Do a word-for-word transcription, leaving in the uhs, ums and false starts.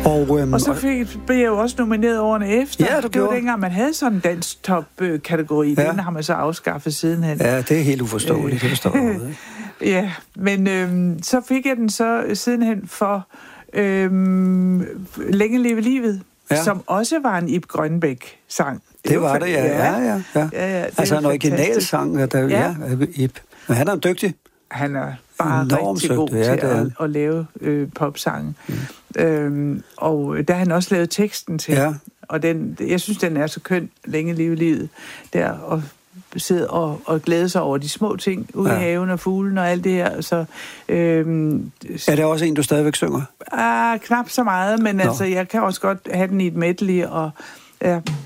Og, øhm, og så fik, blev jeg jo også nomineret årene efter. Ja, du det gjorde. var dengang, man havde sådan en dansk top-kategori. Ja. Den har man så afskaffet sidenhen. Ja, det er helt uforståeligt, det forstår jeg ikke. Ja, men øhm, så fik jeg den så sidenhen for øhm, Længe leve livet, ja. som også var en Ib Grønbæk-sang. Det, det var, var det, ja. Ja, ja, ja. ja, ja altså en originalsang, der, ja. ja, Ib. Men han er dygtig. Han er bare enormt rigtig god søgt, ja, til at, at lave øh, popsange. Mm. Øhm, og der har han også lavet teksten til. Ja. Og den, jeg synes, den er så køn, Længe leve livet, der og sidde og, og glæde sig over de små ting ude ja. i haven og fuglen og alt det her. Så, øhm, er det også en, du stadigvæk synger? Ah, knap så meget, men Nå. altså, jeg kan også godt have den i et medley, og ja,